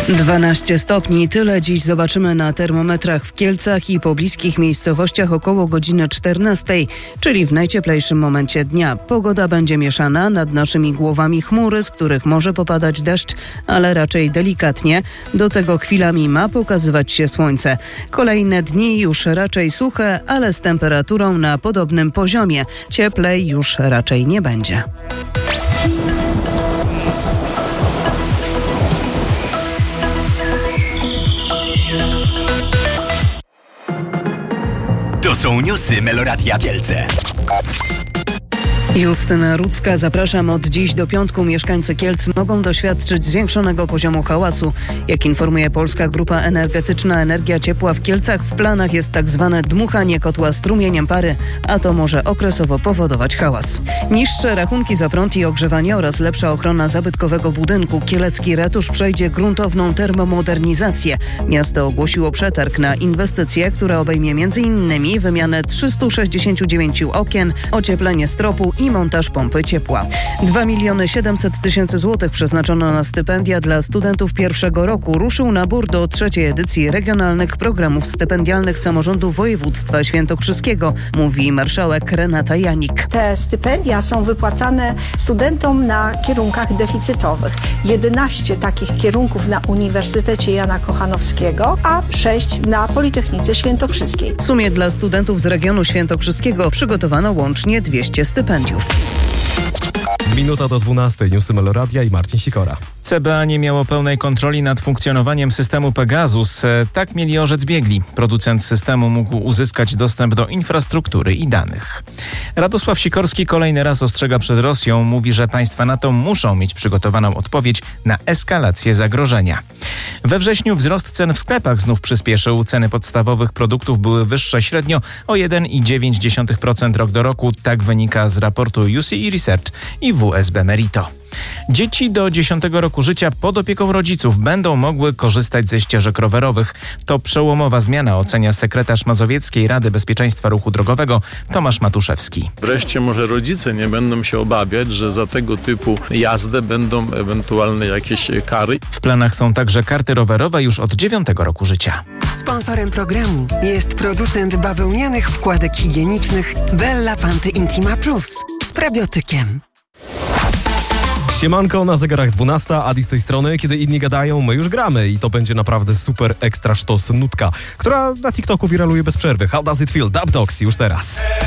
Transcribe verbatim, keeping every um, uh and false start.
dwanaście stopni, tyle dziś zobaczymy na termometrach w Kielcach i pobliskich miejscowościach około godziny czternastej, czyli w najcieplejszym momencie dnia. Pogoda będzie mieszana, nad naszymi głowami chmury, z których może popadać deszcz, ale raczej delikatnie. Do tego chwilami ma pokazywać się słońce. Kolejne dni już raczej suche, ale z temperaturą na podobnym poziomie. Cieplej już raczej nie będzie. To są newsy Meloradia Kielce. Justyna Rudzka, zapraszam. Od dziś do piątku mieszkańcy Kielc mogą doświadczyć zwiększonego poziomu hałasu. Jak informuje Polska Grupa Energetyczna Energia Ciepła, w Kielcach w planach jest tak zwane dmuchanie kotła strumieniem pary, a to może okresowo powodować hałas. Niższe rachunki za prąd i ogrzewanie oraz lepsza ochrona zabytkowego budynku. Kielecki ratusz przejdzie gruntowną termomodernizację. Miasto ogłosiło przetarg na inwestycję, która obejmie m.in. wymianę trzystu sześćdziesięciu dziewięciu okien, ocieplenie stropu i montaż pompy ciepła. dwa miliony siedemset tysięcy złotych przeznaczono na stypendia dla studentów pierwszego roku. Ruszył nabór do trzeciej edycji regionalnych programów stypendialnych samorządu województwa świętokrzyskiego, mówi marszałek Renata Janik. Te stypendia są wypłacane studentom na kierunkach deficytowych. jedenaście takich kierunków na Uniwersytecie Jana Kochanowskiego, a sześć na Politechnice Świętokrzyskiej. W sumie dla studentów z regionu świętokrzyskiego przygotowano łącznie dwieście stypendiów. Minuta do dwunastej. Newsy Meloradia i Marcin Sikora. C B A nie miało pełnej kontroli nad funkcjonowaniem systemu Pegasus. Tak mieli orzec biegli. Producent systemu mógł uzyskać dostęp do infrastruktury i danych. Radosław Sikorski kolejny raz ostrzega przed Rosją. Mówi, że państwa NATO muszą mieć przygotowaną odpowiedź na eskalację zagrożenia. We wrześniu wzrost cen w sklepach znów przyspieszył. Ceny podstawowych produktów były wyższe średnio o jeden przecinek dziewięć procent rok do roku. Tak wynika z raportu U C E Research i W S B Merito. Dzieci do dziesiątego roku życia pod opieką rodziców będą mogły korzystać ze ścieżek rowerowych. To przełomowa zmiana, ocenia sekretarz Mazowieckiej Rady Bezpieczeństwa Ruchu Drogowego Tomasz Matuszewski. Wreszcie może rodzice nie będą się obawiać, że za tego typu jazdę będą ewentualne jakieś kary. W planach są także karty rowerowe już od dziewiątego roku życia. Sponsorem programu jest producent bawełnianych wkładek higienicznych Bella Panty Intima Plus z probiotykiem. Siemanko, na zegarach dwunasta, Adi z tej strony. Kiedy inni gadają, my już gramy i to będzie naprawdę super ekstra sztos nutka, która na TikToku wiraluje bez przerwy. How does it feel? Dub Dogs już teraz.